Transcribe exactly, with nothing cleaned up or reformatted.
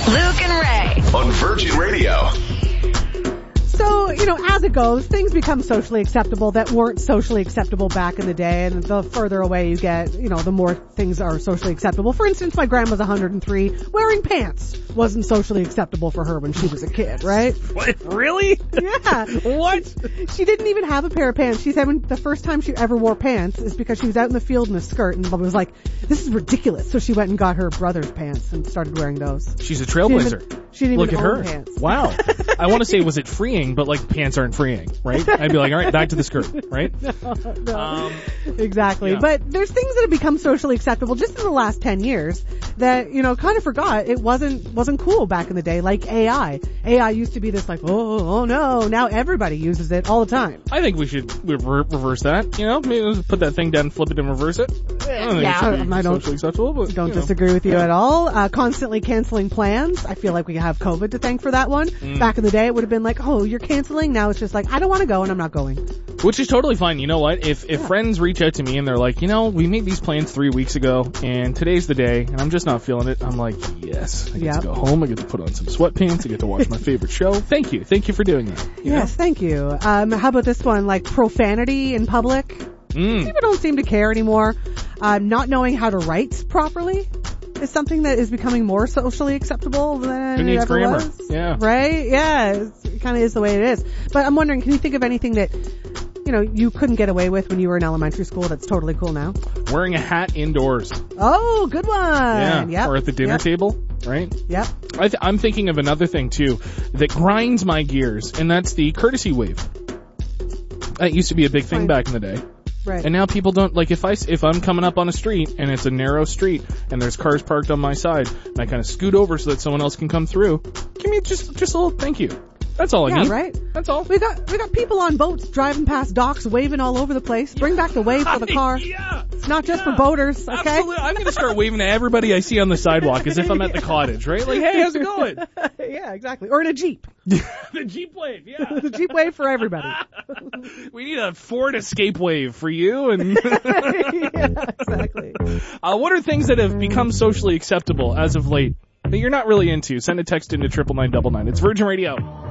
Luke and Ray. On Virgin Radio. So, you know, as it goes, things become socially acceptable that weren't socially acceptable back in the day, and the further away you get, you know, the more things are socially acceptable. For instance, my grandma's one hundred three. Wearing pants wasn't socially acceptable for her when she was a kid, right? What? Really? Yeah. What? She didn't even have a pair of pants. She said when the first time she ever wore pants is because she was out in the field in a skirt and was like, this is ridiculous. So she went and got her brother's pants and started wearing those. She's a She didn't trailblazer. even, she didn't Look even at own her. pants. Wow. I want to say, was it freeing, but like pants aren't freeing, right? I'd be like, all right, back to the skirt, right? No, no. Um, exactly. yeah. But there's things that have become socially acceptable just in the last ten years that, you know, kind of forgot it wasn't, wasn't cool back in the day, like A I. A I used to be this like, oh, oh no, now everybody uses it all the time. I think we should rever- reverse that, you know? Maybe let's put that thing down, flip it, and reverse it. I don't think Yeah, it should be I don't- socially acceptable, but, Don't you know. disagree with you at all. Uh, constantly canceling plans. I feel like we have COVID to thank for that one. Mm. Back in the day, it would have been like, oh, you're canceling. Now it's just like, I don't want to go and I'm not going. Which is totally fine. You know what? If if Yeah. friends reach out to me and they're like, you know, we made these plans three weeks ago and today's the day and I'm just not feeling it, I'm like, yes. I get Yep. to go home. I get to put on some sweatpants. I get to watch my favorite show. Thank you. Thank you for doing that. You Yes, thank you. Um, how about this one? Like profanity in public. know? Mm. People don't seem to care anymore. Um, not knowing how to write properly is something that is becoming more socially acceptable than Who it needs ever grammar? was. Yeah. Right? Yeah, it's- it kind of is the way it is. But I'm wondering, can you think of anything that, you know, you couldn't get away with when you were in elementary school that's totally cool now? Wearing a hat indoors. Oh, good one. Yeah. Yep. Or at the dinner Yep. table, right? Yep. I th- I'm thinking of another thing too that grinds my gears, and that's the courtesy wave. That used to be a big thing Fine. back in the day. Right. And now people don't, like if I, s- if I'm coming up on a street and it's a narrow street and there's cars parked on my side and I kind of scoot over so that someone else can come through, give me just, just a little thank you. That's all I yeah, need. right? That's all. We got we got people on boats driving past docks, waving all over the place. Bring back the wave for the car. Yeah. It's not just Yeah. for boaters, okay? Absolutely. I'm going to start waving to everybody I see on the sidewalk as if I'm at the cottage, right? Like, hey, how's it going? Yeah, exactly. Or in a Jeep. The Jeep wave, yeah. The Jeep wave for everybody. We need a Ford Escape wave for you. And Yeah, exactly. uh, what are things that have become socially acceptable as of late that you're not really into? Send a text into triple nine double nine. It's Virgin Radio.